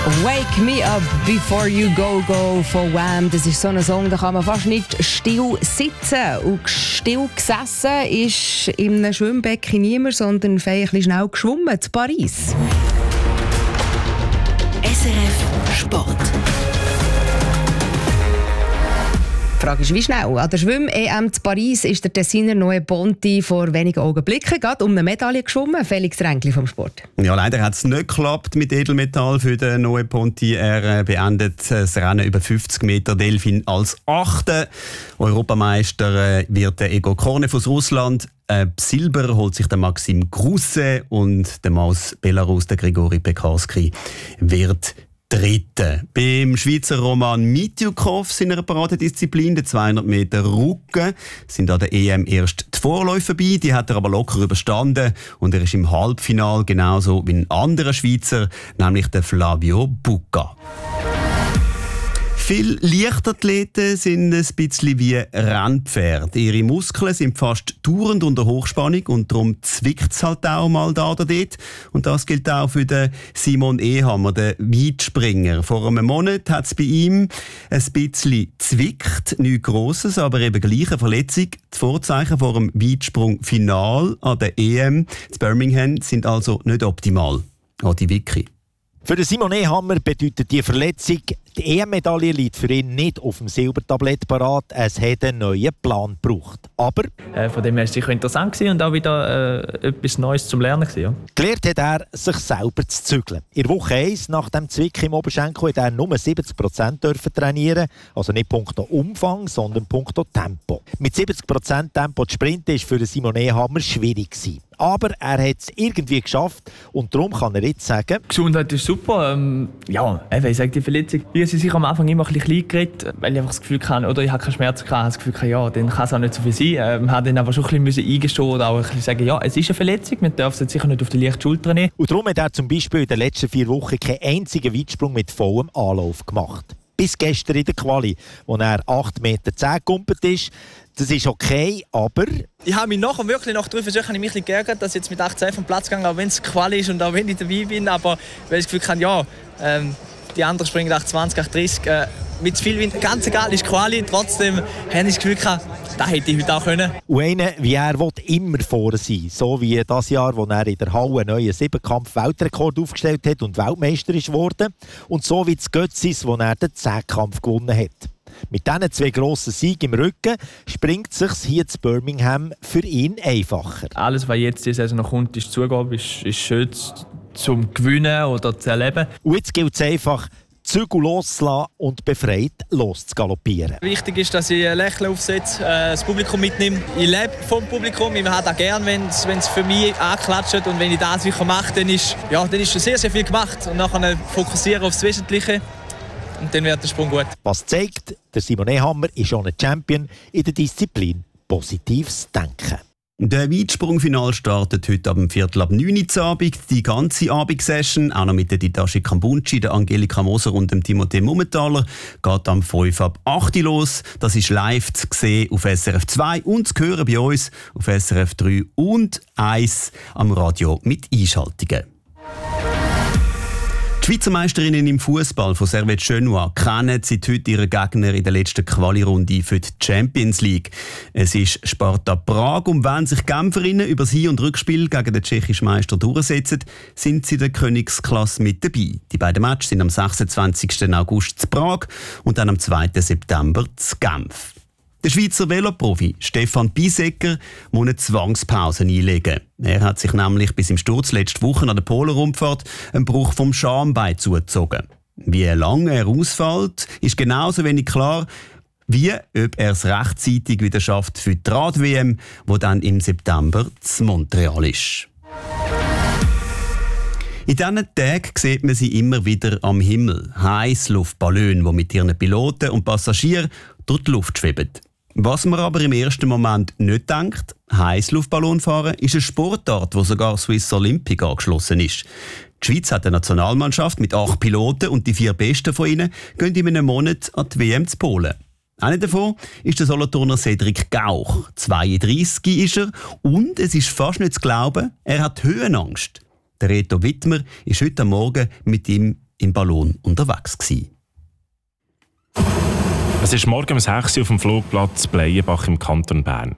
«Wake Me Up Before You Go Go» von Wham. Das ist so ein Song, da kann man fast nicht still sitzen. Und still gesessen ist in einem Schwimmbecken niemand, sondern ein bisschen schnell geschwommen zu Paris. SRF Sport. Die Frage ist, wie schnell? An der Schwimm-EM zu Paris ist der Tessiner Noe Ponti vor wenigen Augenblicken gerade um eine Medaille geschwommen. Felix Ränkli vom Sport. Ja, leider hat es nicht geklappt mit Edelmetall für den Noe Ponti. Er beendet das Rennen über 50 Meter Delfin als 8. Europameister wird der Egor Kornev aus Russland. Silber holt sich der Maxim Grousset und der Maus Belarus, der Grigori Pekarski, wird Dritte. Beim Schweizer Roman Mitjukov seiner Paradedisziplin, der 200 Meter Rücken, sind an der EM erst die Vorläufe vorbei. Die hat er aber locker überstanden und er ist im Halbfinale genauso wie ein anderer Schweizer, nämlich der Flavio Bucca. Viele Leichtathleten sind ein bisschen wie Rennpferde. Ihre Muskeln sind fast dauernd unter Hochspannung und darum zwickt es halt auch mal da oder dort. Und das gilt auch für den Simon Ehammer, den Weitspringer. Vor einem Monat hat es bei ihm ein bisschen zwickt, nichts Grosses, aber eben gleich eine Verletzung. Die Vorzeichen vor dem Weitsprung-Final an der EM in Birmingham sind also nicht optimal. Die Vicky. Für den Simon Ehammer bedeutet die Verletzung, die EM-Medaille liegt für ihn nicht auf dem Silbertablett parat. Es hat einen neuen Plan gebraucht. Aber von dem her war es sicher interessant gewesen und auch wieder etwas Neues zum Lernen gewesen, ja. Gelernt hat er, sich selber zu zügeln. In Woche 1 nach dem Zwick im Oberschenkel hat er nur 70% trainieren. Also nicht punkto Umfang, sondern punkto Tempo. Mit 70% Tempo zu sprinten war für Simon Ehammer schwierig gewesen. Aber er hat es irgendwie geschafft und darum kann er jetzt sagen: Die Gesundheit ist super. Ich sage die Verletzung. Ich habe sich am Anfang immer ein bisschen klein geredet, weil ich einfach das Gefühl hatte, oder ich hatte keine Schmerzen, ich habe das Gefühl, ja, dann kann es auch nicht so viel sein. Ich musste dann aber schon ein bisschen eingestehen oder auch ein bisschen sagen, ja, es ist eine Verletzung, man darf es jetzt sicher nicht auf die leichte Schulter nehmen. Und darum hat er zum Beispiel in den letzten 4 Wochen keinen einzigen Weitsprung mit vollem Anlauf gemacht. Bis gestern in der Quali, wo er 8,10 Meter gekumpelt ist. Das ist okay, aber ich habe mich nachher wirklich nach 3 Versuchen mich ein bisschen geärgert, dass ich jetzt mit 18 vom Platz gegangen, auch wenn es Quali ist und auch wenn ich dabei bin. Aber weil ich das Gefühl habe, die anderen springen 8,20, 8,30 mit zu viel Wind. Ganz egal, ist Quali. Trotzdem habe ich das Gefühl gehabt, das hätte ich heute auch können. Und einer, wie er will, immer vorne sein. So wie das Jahr, wo er in der Halle einen neuen 7-Kampf-Weltrekord aufgestellt hat und Weltmeister ist geworden. Und so wie das Götzis, wo er den 10-Kampf gewonnen hat. Mit diesen 2 grossen Siegen im Rücken springt es sich hier zu Birmingham für ihn einfacher. Alles, was jetzt diese Saison noch kommt, ist Zugabe, ist schön zum Gewinnen oder zu erleben. Und jetzt gilt es einfach, Zügel loszulassen und befreit loszugaloppieren. Wichtig ist, dass ich ein Lächeln aufsetze, das Publikum mitnehme. Ich lebe vom Publikum, ich habe das gerne, wenn es für mich anklatscht. Und wenn ich das sicher mache, dann ist schon sehr, sehr viel gemacht. Und nachher fokussieren aufs Wesentliche. Und dann wird der Sprung gut. Was zeigt, der Simon Ehammer ist schon ein Champion in der Disziplin positives Denken. Der Weitsprungfinal startet heute ab 8:45 Uhr Abend. Die ganze Abendsession, auch noch mit der Ditashi Kambunchi, der Angelika Moser und dem Timothée Mumenthaler, geht am 5:08 Uhr los. Das ist live zu sehen auf SRF 2 und zu hören bei uns auf SRF 3 und 1 am Radio mit Einschaltungen. Die Schweizer Meisterinnen im Fußball von Servette Genua kennen seit heute ihren Gegner in der letzten Quali-Runde für die Champions League. Es ist Sparta Prag und wenn sich Genferinnen über das Hin- und Rückspiel gegen den tschechischen Meister durchsetzen, sind sie in der Königsklasse mit dabei. Die beiden Matches sind am 26. August zu Prag und dann am 2. September zu Genf. Der Schweizer Veloprofi Stefan Bisegger muss eine Zwangspause einlegen. Er hat sich nämlich bis im Sturz letzte Woche an der Polen-Rundfahrt einen Bruch vom Schambein zugezogen. Wie lange er ausfällt, ist genauso wenig klar, wie ob er es rechtzeitig wieder schafft für die Rad-WM, die dann im September zu Montreal ist. In diesen Tagen sieht man sie immer wieder am Himmel. Heißluftballone, die mit ihren Piloten und Passagieren durch die Luft schweben. Was man aber im ersten Moment nicht denkt, Heißluftballonfahren ist eine Sportart, wo sogar Swiss Olympic angeschlossen ist. Die Schweiz hat eine Nationalmannschaft mit 8 Piloten und die 4 besten von ihnen gehen in einem Monat an die WM zu Polen. Einer davon ist der Solothurner Cedric Gauch. 32 ist er und es ist fast nicht zu glauben, er hat Höhenangst. Der Reto Wittmer ist heute Morgen mit ihm im Ballon unterwegs gewesen. Es ist morgen um 6 Uhr auf dem Flugplatz Bleienbach im Kanton Bern.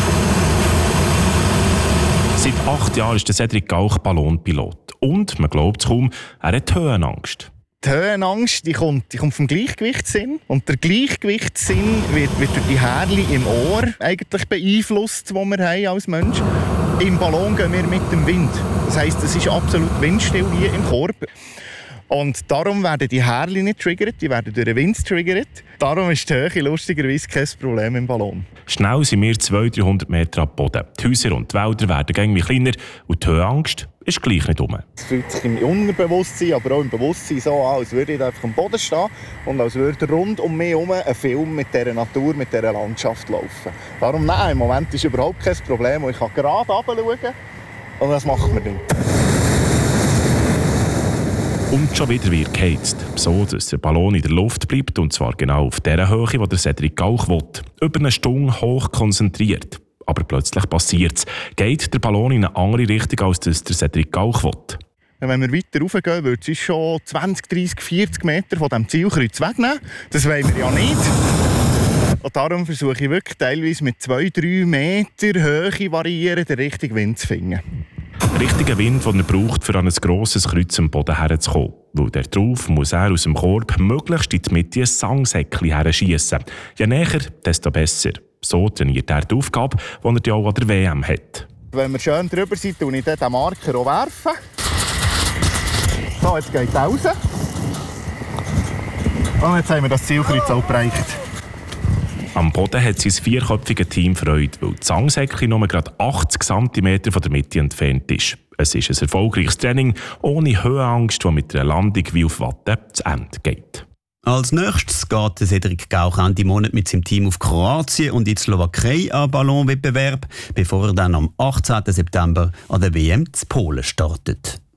Seit 8 Jahren ist der Cedric Gauch Ballonpilot. Und, man glaubt es kaum, er hat Höhenangst. Die Höhenangst die kommt vom Gleichgewichtssinn. Und der Gleichgewichtssinn wird durch die Härchen im Ohr eigentlich beeinflusst, die wir haben als Mensch. Im Ballon gehen wir mit dem Wind. Das heisst, es ist absolut windstill hier im Korb. Und darum werden die Härchen nicht triggert, die werden durch den Wind triggert. Darum ist die Höhe lustigerweise kein Problem im Ballon. Schnell sind wir 200-300 Meter ab Boden. Die Häuser und die Wälder werden irgendwie kleiner und die Höhenangst ist gleich nicht um. Es fühlt sich im Unterbewusstsein, aber auch im Bewusstsein so an, als würde ich einfach am Boden stehen und als würde rund um mich herum ein Film mit dieser Natur, mit dieser Landschaft laufen. Darum nein, im Moment ist überhaupt kein Problem. Ich kann gerade runterschauen und das macht man nicht. Und schon wieder wird geheizt, so dass der Ballon in der Luft bleibt, und zwar genau auf der Höhe, die der Cedric Gauch will. Über eine Stunde hoch konzentriert. Aber plötzlich passiert es. Geht der Ballon in eine andere Richtung, als das der Cedric Gauch will. Wenn wir weiter raufgehen, wird es schon 20, 30, 40 Meter von diesem Zielkreuz wegnehmen. Das wollen wir ja nicht. Und darum versuche ich wirklich teilweise mit 2-3 Meter Höhe variieren, den richtigen Wind zu finden. Richtiger Wind, den er braucht, um an ein grosses Kreuz am Boden herzukommen. Weil darauf muss er aus dem Korb möglichst in die Mitte ein Sangsäckchen herschiessen. Je näher, desto besser. So trainiert er die Aufgabe, die er auch an der WM hat. Wenn wir schön drüber sind, werfe ich den Marker auch werfen. So, jetzt geht er raus. Und jetzt haben wir das Zielkreuz auch bereicht. Am Boden hat sein vierköpfiges Team Freude, weil das Sangsäckchen nur gerade 80 cm von der Mitte entfernt ist. Es ist ein erfolgreiches Training, ohne Höhenangst, das mit einer Landung wie auf Watte zu Ende geht. Als nächstes geht Cedric Gauch Ende Monat mit seinem Team auf Kroatien und in die Slowakei an Ballonwettbewerb, bevor er dann am 18. September an der WM zu Polen startet.